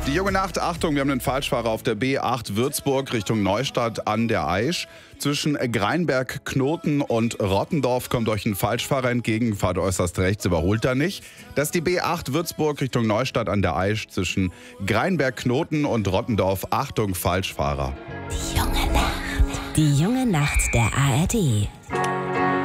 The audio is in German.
Die junge Nacht, Achtung, wir haben einen Falschfahrer auf der B8 Würzburg Richtung Neustadt an der Aisch. Zwischen Greinberg, Knoten und Rottendorf kommt euch ein Falschfahrer entgegen, fahrt äußerst rechts, überholt da nicht. Das ist die B8 Würzburg Richtung Neustadt an der Aisch zwischen Greinberg, Knoten und Rottendorf. Achtung, Falschfahrer. Die junge Nacht. Die junge Nacht der ARD.